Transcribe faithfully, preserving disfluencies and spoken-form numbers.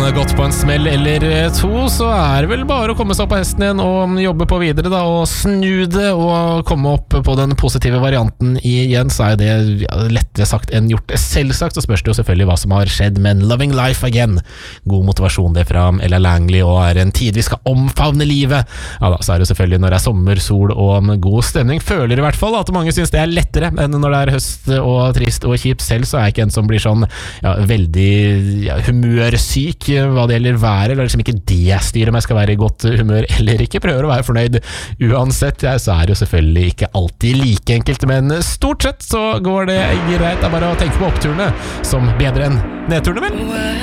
gått på en smell eller to, så er det vel bare å komme seg opp på hesten igjen og jobbe på videre da, og snu det og komme opp på den positive varianten igjen, så er det ja, lettere sagt enn gjort. Selvsagt så spørs det jo selvfølgelig hva som har skjedd, men loving life again. God motivasjon det fra Ella Langley, og er en tid vi skal omfavne livet. Ja da, så er det jo selvfølgelig når det er sommer, sol og god stemning. Føler i hvert fall at mange synes det er lettere enn når det er høst og trist og kjipt. Selv så er jeg ikke en som blir sånn ja, veldig ja, humørsyk hva det gjelder været, eller liksom ikke det jeg styrer om jeg skal være i godt humør eller ikke, prøver å være fornøyd uansett, ja, så er det jo selvfølgelig ikke alltid like enkelt, men stort sett så går det greit, det er bare å tenke på oppturene som bedre enn nedturene vel.